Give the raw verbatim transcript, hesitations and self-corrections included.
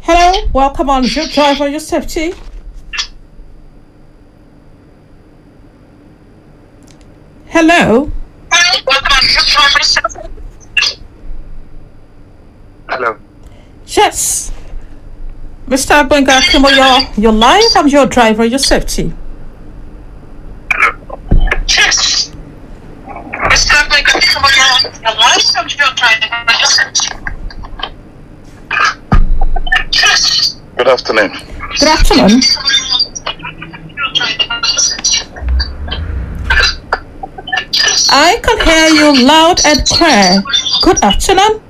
Hello, welcome on your driver, your safety. Hello. Hello. Yes. Mister Gbenga Akimo, you're, you're live. I'm your driver, your safety. Yes. Mister Gbenga Akimo, you're live. I'm your driver, your safety. Yes. Good afternoon. Good afternoon. I can hear you loud and clear. Good afternoon.